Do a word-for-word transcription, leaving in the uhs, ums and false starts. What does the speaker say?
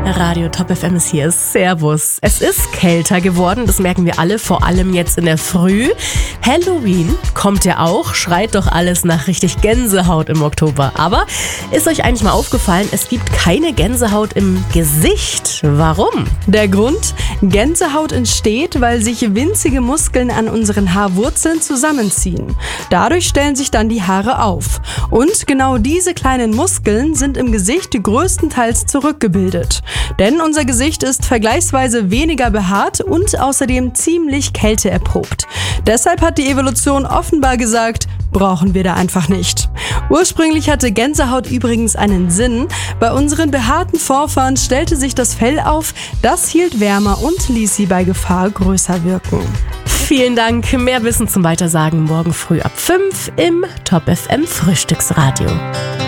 Radio Top F M ist hier. Servus. Es ist kälter geworden, das merken wir alle, vor allem jetzt in der Früh. Halloween kommt ja auch, schreit doch alles nach richtig Gänsehaut im Oktober. Aber ist euch eigentlich mal aufgefallen, es gibt keine Gänsehaut im Gesicht. Warum? Der Grund? Gänsehaut entsteht, weil sich winzige Muskeln an unseren Haarwurzeln zusammenziehen. Dadurch stellen sich dann die Haare auf. Und genau diese kleinen Muskeln sind im Gesicht größtenteils zurückgebildet. Denn unser Gesicht ist vergleichsweise weniger behaart und außerdem ziemlich kälteerprobt. Deshalb hat die Evolution offenbar gesagt, brauchen wir da einfach nicht. Ursprünglich hatte Gänsehaut übrigens einen Sinn. Bei unseren behaarten Vorfahren stellte sich das Fell auf, das hielt wärmer und ließ sie bei Gefahr größer wirken. Vielen Dank. Mehr Wissen zum Weitersagen morgen früh ab fünf im Top F M Frühstücksradio.